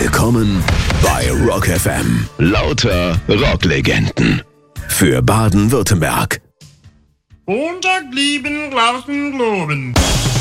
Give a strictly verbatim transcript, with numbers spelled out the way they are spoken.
Willkommen bei Rock F M. Lauter Rocklegenden. Für Baden-Württemberg. Montag lieben, draußen globen.